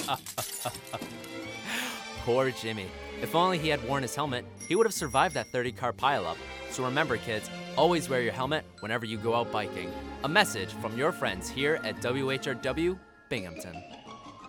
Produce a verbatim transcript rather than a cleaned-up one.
Poor Jimmy. If only he had worn his helmet, he would have survived that thirty-car pileup. So remember, kids, always wear your helmet whenever you go out biking. A message from your friends here at W H R W Binghamton.